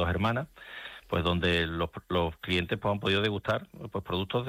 Dos Hermanas, pues donde los clientes pues han podido degustar pues productos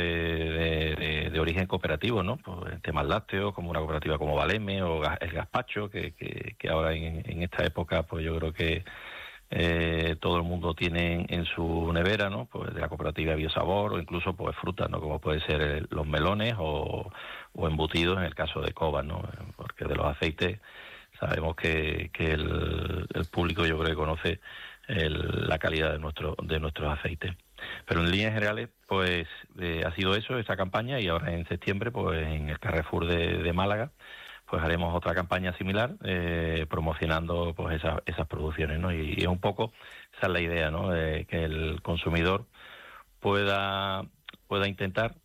de origen cooperativo, ¿no? Pues temas lácteos, como una cooperativa como Valeme o el Gazpacho, que ahora en esta época pues yo creo que todo el mundo tiene en su nevera, ¿no? Pues de la cooperativa Biosabor, o incluso pues frutas, ¿no? Como puede ser los melones o embutidos en el caso de Cobas, ¿no? Porque de los aceites sabemos que el público yo creo que conoce la calidad de nuestros aceites. Pero en líneas generales, pues ha sido eso, esa campaña, y ahora en septiembre, pues en el Carrefour de Málaga, pues haremos otra campaña similar, promocionando pues esas producciones, ¿no? Y es un poco, esa es la idea, ¿no? Que el consumidor pueda intentar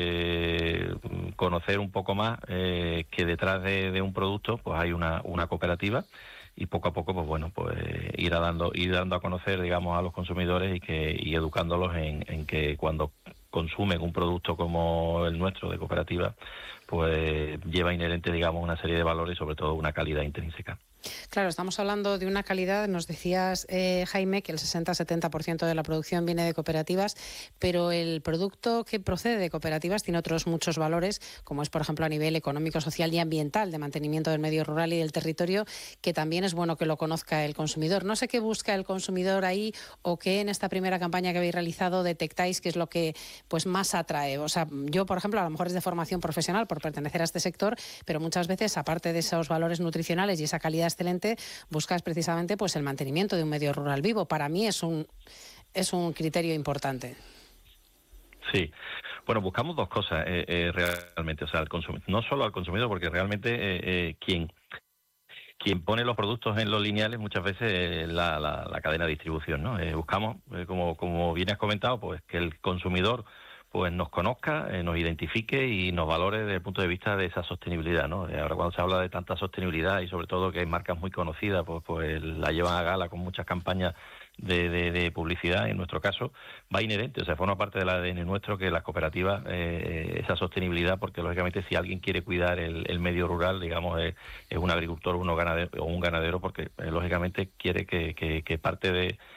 conocer un poco más que detrás de un producto pues hay una cooperativa, y poco a poco pues bueno, pues ir dando a conocer, digamos, a los consumidores y educándolos en que cuando consumen un producto como el nuestro de cooperativa, pues lleva inherente, digamos, una serie de valores y sobre todo una calidad intrínseca. Claro, estamos hablando de una calidad, nos decías, Jaime, que el 60-70% de la producción viene de cooperativas, pero el producto que procede de cooperativas tiene otros muchos valores, como es, por ejemplo, a nivel económico, social y ambiental, de mantenimiento del medio rural y del territorio, que también es bueno que lo conozca el consumidor. No sé qué busca el consumidor ahí, o qué en esta primera campaña que habéis realizado detectáis que es lo que pues más atrae. O sea, yo, por ejemplo, a lo mejor es de formación profesional por pertenecer a este sector, pero muchas veces, aparte de esos valores nutricionales y esa calidad excelente, buscas precisamente pues el mantenimiento de un medio rural vivo. Para mí es un criterio importante. Sí, bueno, buscamos dos cosas realmente, o sea, no solo al consumidor, porque realmente quien pone los productos en los lineales muchas veces es la cadena de distribución, ¿no? Buscamos, como bien has comentado, pues que el consumidor pues nos conozca, nos identifique y nos valore desde el punto de vista de esa sostenibilidad, ¿no? Ahora cuando se habla de tanta sostenibilidad y sobre todo que hay marcas muy conocidas, pues la llevan a gala con muchas campañas de publicidad, en nuestro caso va inherente, o sea, forma parte del ADN nuestro que las cooperativas, esa sostenibilidad, porque lógicamente si alguien quiere cuidar el medio rural, digamos, es un agricultor o un ganadero, porque lógicamente quiere que parte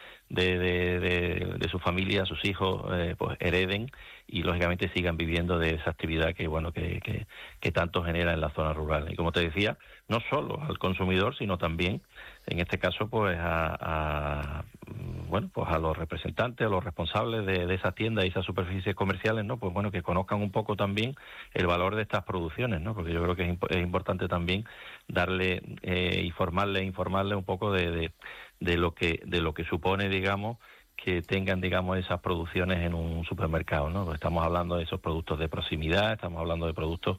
de su familia, sus hijos, pues hereden y lógicamente sigan viviendo de esa actividad que tanto genera en la zona rural. Y como te decía, no solo al consumidor, sino también, en este caso, pues a los representantes, a los responsables de esas tiendas y esas superficies comerciales, ¿no? Pues bueno, que conozcan un poco también el valor de estas producciones, ¿no? Porque yo creo que es importante también darle, informarle un poco de lo que supone, digamos, que tengan, digamos, esas producciones en un supermercado, ¿no? Estamos hablando de esos productos de proximidad, estamos hablando de productos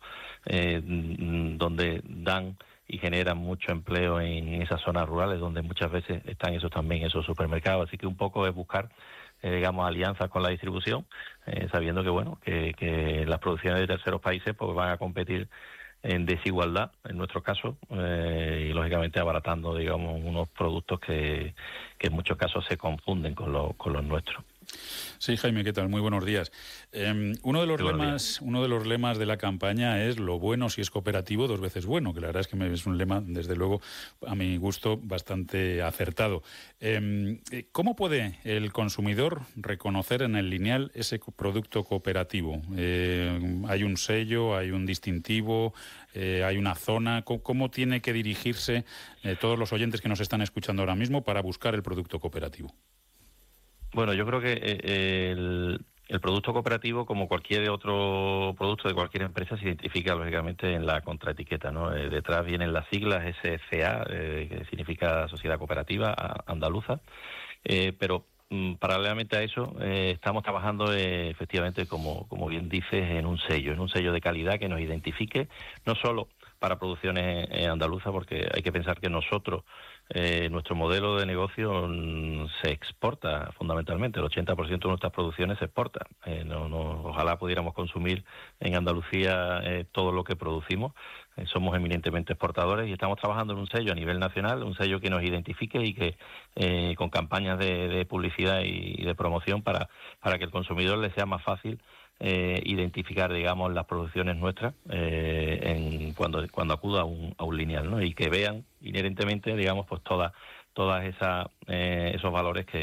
donde dan y generan mucho empleo en esas zonas rurales donde muchas veces están esos supermercados. Así que un poco es buscar, digamos, alianzas con la distribución, sabiendo que las producciones de terceros países pues van a competir en desigualdad, en nuestro caso, y lógicamente abaratando, digamos, unos productos que en muchos casos se confunden con los nuestros. Sí, Jaime, ¿qué tal? Muy buenos días. Uno de los lemas de la campaña es: lo bueno si es cooperativo, dos veces bueno, que la verdad es que es un lema, desde luego, a mi gusto, bastante acertado. ¿Cómo puede el consumidor reconocer en el lineal ese producto cooperativo? ¿Hay un sello, hay un distintivo, hay una zona? ¿Cómo tiene que dirigirse todos los oyentes que nos están escuchando ahora mismo para buscar el producto cooperativo? Bueno, yo creo que el producto cooperativo, como cualquier otro producto de cualquier empresa, se identifica lógicamente en la contraetiqueta, ¿no? Detrás vienen las siglas SCA, que significa Sociedad Cooperativa Andaluza, pero paralelamente a eso estamos trabajando efectivamente, como bien dices, en un sello de calidad que nos identifique, no solo para producciones andaluzas, porque hay que pensar que nosotros, nuestro modelo de negocio se exporta fundamentalmente, el 80% de nuestras producciones se exporta. Ojalá pudiéramos consumir en Andalucía todo lo que producimos. Somos eminentemente exportadores y estamos trabajando en un sello a nivel nacional, un sello que nos identifique y que con campañas de publicidad y de promoción para que el consumidor le sea más fácil identificar, digamos, las producciones nuestras cuando acuda a un lineal, ¿no? Y que vean inherentemente, digamos, pues todas esos valores que